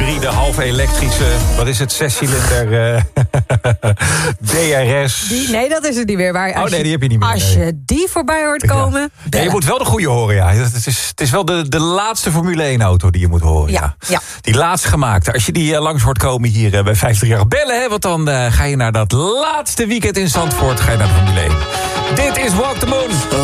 hybride, half elektrische... wat is het, 6-cilinder DRS. Nee, dat is het niet meer. Die heb je niet meer. Als je die voorbij hoort komen... Ja, je moet wel de goede horen, ja. Het is wel de laatste Formule 1-auto die je moet horen. Ja. Die laatst gemaakte. Als je die langs hoort komen hier bij 538 bellen... Hè, want dan ga je naar dat laatste weekend in Zandvoort... ga je naar de Formule 1. Dit is Walk the Moon.